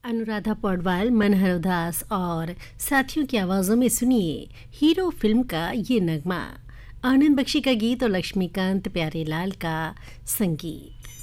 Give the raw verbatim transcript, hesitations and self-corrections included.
अनुराधा पौडवाल, मनहर उदास और साथियों की आवाज़ों में सुनिए हीरो फिल्म का ये नगमा। आनंद बख्शी का गीत और लक्ष्मीकांत प्यारेलाल का संगीत।